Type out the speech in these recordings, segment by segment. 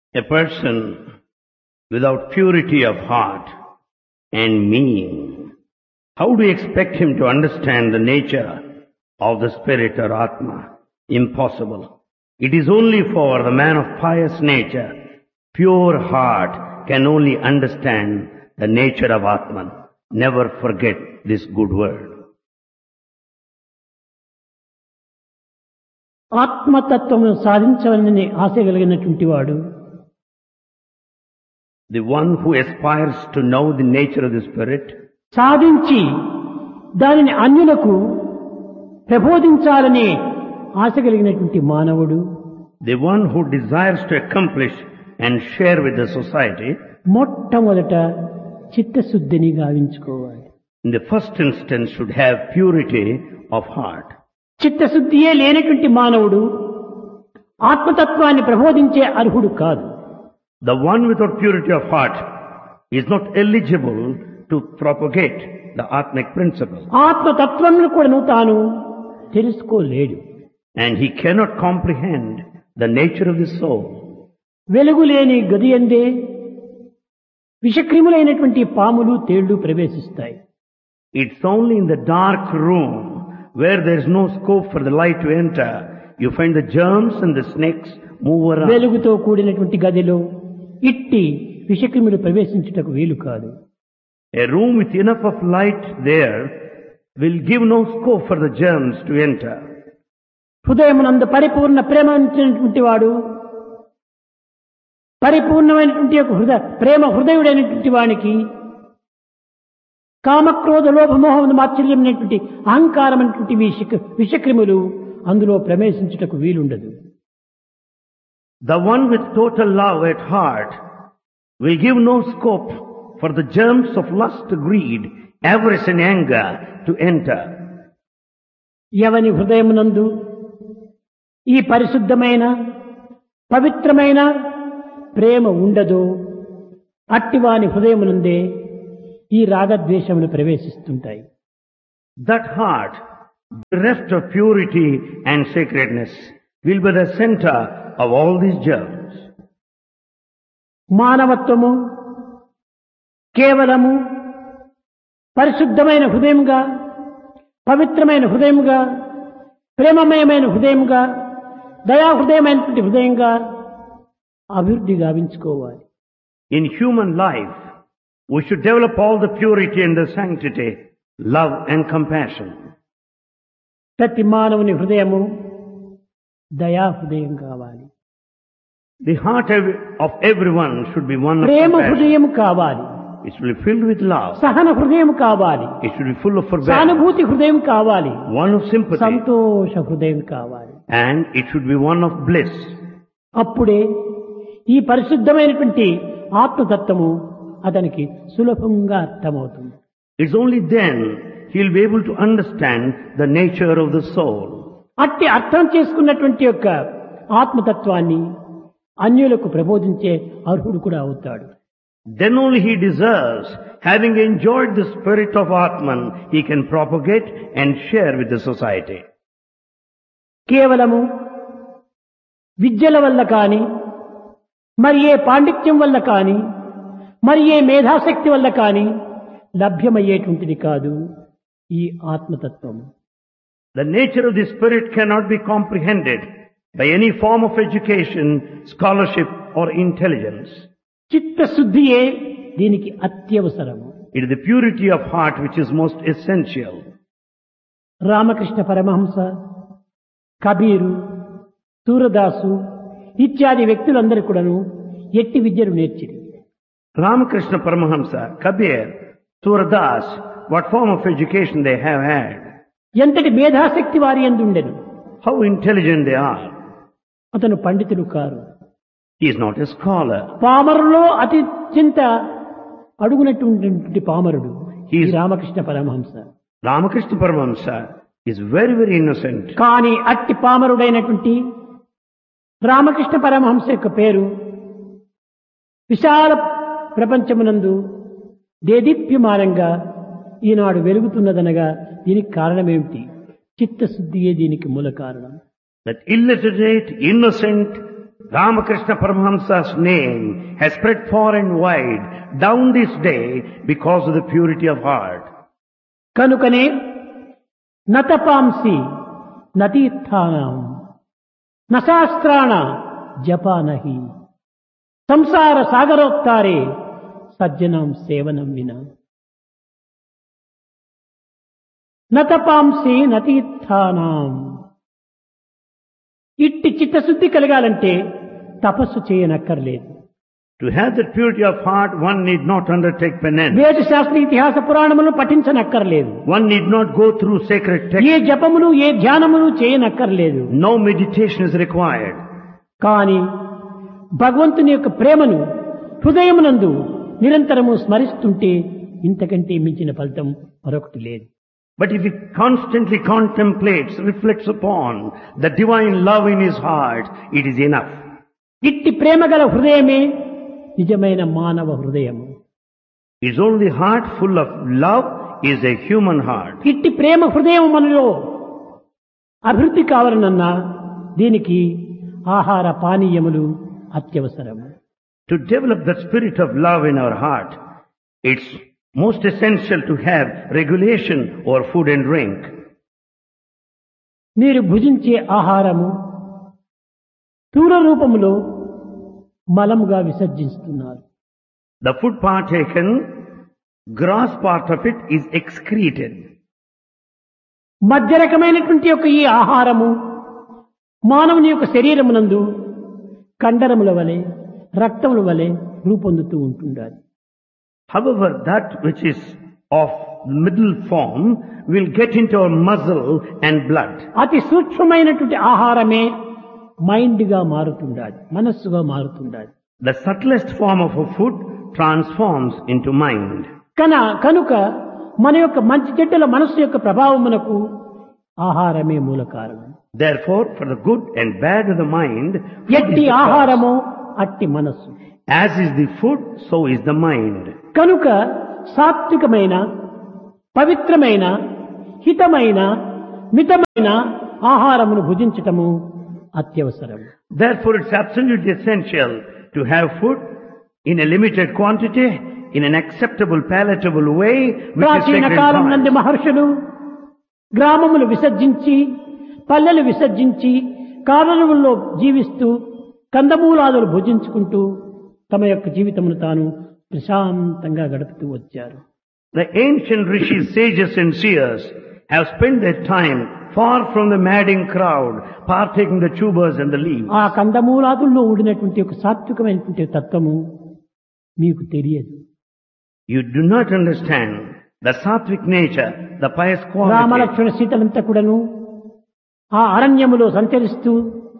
A person without purity of heart and meaning, how do you expect him to understand the nature of the spirit or Atma? Impossible. It is only for the man of pious nature, pure heart, can only understand the nature of Atman. Never forget this good word. ఆత్మతత్వమును సాధించాలని ఆశ కలిగినటువంటి వాడు The one who aspires to know the nature of the spirit, సాధించి దానిని అన్యులకు ప్రబోధించాలనే ఆశ కలిగినటువంటి మానవుడు the one who desires to accomplish and share with the society, మొట్టమొదట చిత్తశుద్ధిని గావించుకోవాలి. in the first instance should have purity of heart. చిత్తశుద్ధియే లేనటువంటి మానవుడు ఆత్మతత్వాన్ని ప్రబోధించే అర్హుడు కాదు. The one without purity of heart is not eligible to propagate the Atmic principle. ఆత్మతత్వంను కూడాను తాను తెలుసుకోలేడు. And he cannot comprehend the nature of the soul. వెలుగు లేని గది యందే విషక్రిములైనటువంటి పాములు తేళ్లు ప్రవేశిస్తాయి. It's only in the dark room where there is no scope for the light to enter, you find the germs and the snakes move around. వెలుగుతో కూడినటువంటి గదిలో ఇట్టి విషక్రిములు ప్రవేశించుటకు వీలు కాదు. A room with enough of light there will give no scope for the germs to enter. హృదయమునందు పరిపూర్ణ ప్రేమ ఉంచినటువంటి వాడు పరిపూర్ణమైనటువంటి ప్రేమ హృదయుడైనటువంటి వానికి కామక్రోధ లోభమోహం మాత్సర్యం అనేటువంటి అహంకారమైనటువంటి విషక్రిములు అందులో ప్రవేశించుటకు వీలుండదు. The one with total love at heart will give no scope for the germs of lust, greed, avarice and anger to enter. ఎవని హృదయమునందు ఈ పరిశుద్ధమైన పవిత్రమైన ప్రేమ ఉండదో అట్టివాని హృదయమునందే ఈ రాగద్వేషములు ప్రవేశిస్తుంటాయి. That heart, bereft of purity and sacredness, will be the center of all these germs. మానవత్వము కేవలము పరిశుద్ధమైన హృదయముగా పవిత్రమైన హృదయముగా ప్రేమమయమైన హృదయముగా దయాహృదయమైనటువంటి హృదయంగా అభివృద్ధి గావించుకోవాలి. In human life, we should develop all the purity and the sanctity, love and compassion. ప్రతి మానవుని హృదయము దయాహృదయం కావాలి. The heart of everyone should be one of Prema compassion. హృదయం కావాలి. It should be filled with love. సహన హృదయం కావాలి. It should be full of forbearance. సానుభూతి హృదయం కావాలి. One of sympathy. సంతోష హృదయం కావాలి. And it should be one of bliss. అప్పుడే ఈ పరిశుద్ధమైనటువంటి ఆత్మతత్వము అతనికి సులభంగా అర్థమవుతుంది. It's only then he'll be able to understand the nature of the soul. అట్టి అర్థం చేసుకున్నటువంటి యొక్క ఆత్మతత్వాన్ని అన్యులకు ప్రబోధించే అర్హుడు కూడా అవుతాడు. Then only he deserves, having enjoyed the spirit of Atman, he can propagate and share with the society. కేవలము విద్యల వల్ల కాని మరి ఏ పాండిత్యం వల్ల కాని మరి ఏ మేధాశక్తి వల్ల కాని లభ్యమయ్యేటువంటిది కాదు ఈ ఆత్మతత్వం. The nature of the spirit cannot be comprehended by any form of education, scholarship or intelligence. చిత్తశుద్ధియే దీనికి అత్యవసరము. It is the purity of heart which is most essential. Ramakrishna Paramahamsa, Kabir, Surdas ఇత్యాది వ్యక్తులందరూ కూడాను ఎట్టి విద్యను నేర్చిరి. Ramakrishna Paramahamsa, Kabir, Suradas, what form of education they have had. ఎంతటి మేధాశక్తి వారి యందు ఉండెను. How intelligent they are. అతను పండితుడు car. He is not a scholar. పామరులో అత్యంత అడుగునటువంటి పామరుడు ఈ Ramakrishna Paramahamsa. Ramakrishna Paramahamsa is very, very innocent. కానీ అట్టి పామరుడైనటువంటి రామకృష్ణ పరమహంస యొక్క పేరు విశాల ప్రపంచమునందు దేదీప్యమానంగా ఈనాడు వెలుగుతున్నదనగా దీనికి కారణమేమిటి? చిత్తశుద్ధియే దీనికి మూల కారణం. That illiterate, innocent Ramakrishna Paramahamsa's name has spread far and wide down this day because of the purity of heart. కనుకనే నతపాంసి నతీర్థానం నశాస్త్రాణ జపానహి సంసార సాగరోత్తారే సజ్జనం సేవనం వినా నతపాంసి నతీర్థానం. ఇట్టి చిత్తశుద్ధి కలగాలంటే తపస్సు చేయనక్కర్లేదు. To have that purity of heart, one need not undertake penance. వేద శాస్త్ర ఇతిహాస పురాణములను పఠించనక్కర్లేదు. One need not go through sacred A texts. జపములు A ధ్యానములు చేయనక్కర్లేదు. No meditation is required. కానీ భగవంతుని యొక్క ప్రేమను హృదయమునందు నిరంతరము స్మరిస్తుంటే ఇంతకంటే మించిన ఫలితం మరొకటి లేదు. But if he constantly contemplates, reflects upon the divine love in his heart, it is enough. ఇట్టి ప్రేమగల హృదయమే నిజమైన మానవ హృదయము. His only heart full of love is a human heart. ఇట్టి ప్రేమ హృదయం మనలో అభివృద్ధి కావాలనన్నా దీనికి ఆహార పానీయములు అత్యవసరము. To develop the spirit of love in our heart, it's most essential to have regulation over food and drink. మీరు భుజించే ఆహారము స్థూల రూపములో మలముగా విసర్జిస్తున్నారు. The food partaken, gross part of it is excreted. మధ్య రకమైనటువంటి యొక్క ఈ ఆహారము మానవుని యొక్క శరీరమునందు కండరముల వలె రక్తముల వలె రూపొందుతూ ఉంటుండాలి. However, that which is of middle form will get into our muscle and blood. అతి సూక్ష్మమైనటువంటి ఆహారమే మైండ్ గా మారుతుండాలి, మనస్సుగా మారుతుండాలి. The subtlest form of a food transforms into mind. కనుక మన యొక్క మంచి చెడ్డల మనస్సు యొక్క ప్రభావమునకు ఆహారమే మూల కారణం. Therefore, for the good and bad of the mind, food is ఎట్టి the cause. ఆహారము అట్టి మనస్సు. As is the food, so is the mind. కనుక సాత్వికమైన పవిత్రమైన హితమైన మితమైన ఆహారమును భుజించటము అత్యవసరం. Therefore, it's absolutely essential to have food in a limited quantity, in an acceptable, palatable way, which is ప్రాచీన sacred కాలం నందు heart. మహర్షులు గ్రామములు విసర్జించి పల్లెలు విసర్జించి కారణముల్లో జీవిస్తూ కందమూలాదులు భుజించుకుంటూ తమ యొక్క జీవితమును తాను ప్రశాంతంగా గడుపుతూ వచ్చారు. The ancient rishis, sages and seers have spent their time far from the madding crowd, partaking the tubers and the leaves. ఆ కందమూలాదుల్లో ఉండినటువంటి ఒక సాత్వికమైనటువంటి తత్వము మీకు తెలియదు. You do not understand the sattvic nature, the pious quality. Ramalakshmana సీతలంతా కూడాను ఆ అరణ్యములో సంచరిస్తూ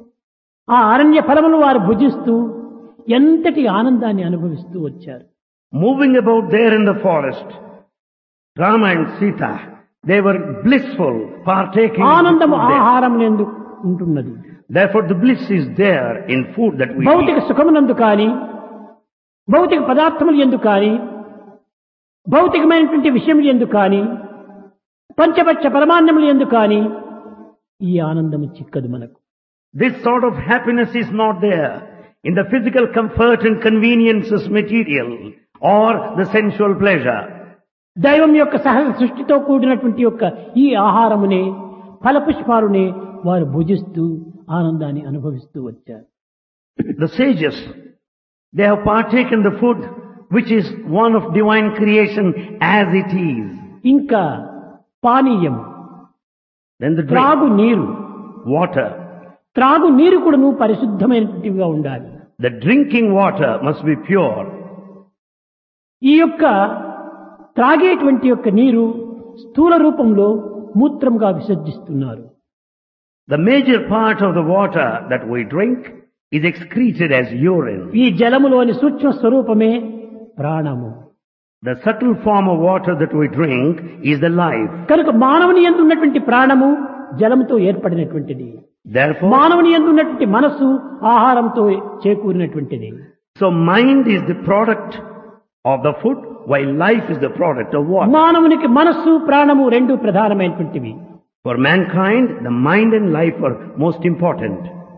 ఆ అరణ్య ఫలములు వారు భుజిస్తూ ఎంతటి ఆనందాన్ని అనుభవిస్తూ వచ్చారు. Moving about there in the forest, Rama and Sita, they were blissful, partaking of the ఆనందము food there. ఆహారం ఎందుకు ఉంటున్నది. Therefore, the bliss is there in food that we భౌతిక eat. సుఖమునందు కానీ భౌతిక పదార్థములు ఎందుకు కానీ భౌతికమైనటువంటి విషయములు ఎందుకు కానీ పంచపక్ష పరమాన్నములు ఎందుకు కానీ ఈ ఆనందము చిక్కదు మనకు. This sort of happiness is not there in the physical comfort and conveniences material or the sensual pleasure. దైవం యొక్క సహజ సృష్టితో కూడినటువంటి యొక్క ఈ ఆహారమునే ఫలపుష్పాలునే వారు భుజిస్తూ ఆనందాన్ని అనుభవిస్తూ వచ్చారు. The sages, they have partaken the food which is one of divine creation as it is. ఇంకా పానీయం Then the త్రాగు drink, నీరు water. త్రాగు నీరు కూడాను పరిశుద్ధమైనటువంటివిగా ఉండాలి. The drinking water must be pure. ఈ యొక్క త్రాగేటువంటి యొక్క నీరు స్థూల రూపంలో మూత్రంగా విసర్జిస్తున్నారు. The major part of the water that we drink is excreted as urine. ఈ జలములోని సూక్ష్మ స్వరూపమే ప్రాణము. The subtle form of water that we drink is the life. కనుక మానవుని యందు ఉన్నటువంటి ప్రాణము జలముతో ఏర్పడినటువంటిది. Therefore, మానవుని యందు ఉన్నటువంటి మనస్సు ఆహారంతో చేకూరినటువంటిది. so mind is the product of the food, while life is the product of water. మానవునికి మనస్సు ప్రాణము రెండు ప్రధానమైనటువంటివి. For mankind, the mind and life are most important.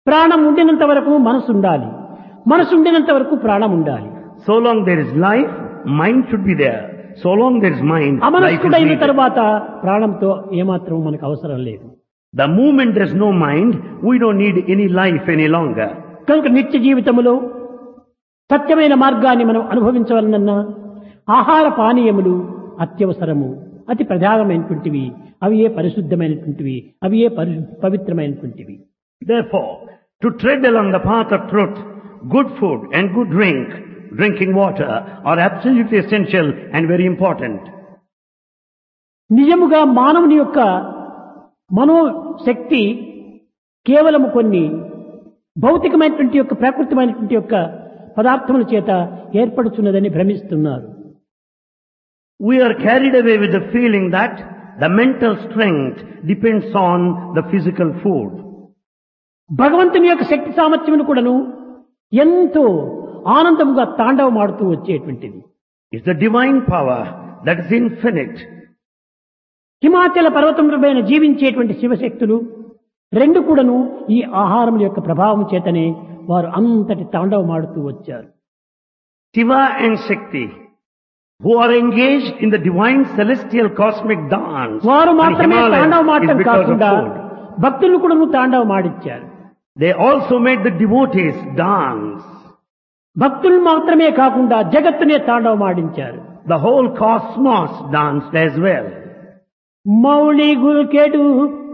ప్రాణం ఉండినంత వరకు మనసు ఉండాలి, మనసు ఉండినంత వరకు ప్రాణం ఉండాలి. So long there is life, mind should be there. So long there is mind, life is అమనస్కుడైన needed. తర్వాత ప్రాణంతో ఏమాత్రం మనకు అవసరం లేదు. The moment there is no mind, we don't need any life any longer. కనుక నిత్య జీవితములో సత్యమైన మార్గాన్ని మనం అనుభవించవలనన్నా ఆహార పానీయములు అత్యవసరము, అతి ప్రధానమైనటువంటివి. అవి ఏ పరిశుద్ధమైనటువంటివి, అవి ఏ పవిత్రమైనటువంటివి. Therefore, to tread along the path of truth, good food and good drinking water are absolutely essential and very important. నిజముగా మానవుని యొక్క మనోశక్తి కేవలం కొన్ని భౌతికమైనటువంటి యొక్క ప్రాకృతికమైనటువంటి యొక్క పదార్థముల చేత ఏర్పడుతున్నదని భ్రమిస్తున్నారు. We are carried away with the feeling that the mental strength depends on the physical food. భగవంతుని యొక్క శక్తి సామర్థ్యమును కూడాను ఎంతో ఆనందముగా తాండవమాడుతూ వచ్చేటువంటిది. It's the divine power that is infinite. హిమాచల పర్వతములపైన జీవించేటువంటి శివశక్తులు రెండు కూడాను ఈ ఆహారం యొక్క ప్రభావం చేతనే వారు అంతటి తాండవమాడుతూ వచ్చారు. Shiva and Shakti, who are engaged in the divine celestial cosmic dance, వారు on మాత్రమే Himalayas తాండవమాడటం is because of కాకుండా food. భక్తులు కూడాను తాండవమాడిచ్చారు. They also made the devotees dance. భక్తులు మాత్రమే కాకుండా జగత్తునే తాండవమాడించారు. The whole cosmos danced as well. Mouli గుల్కెడు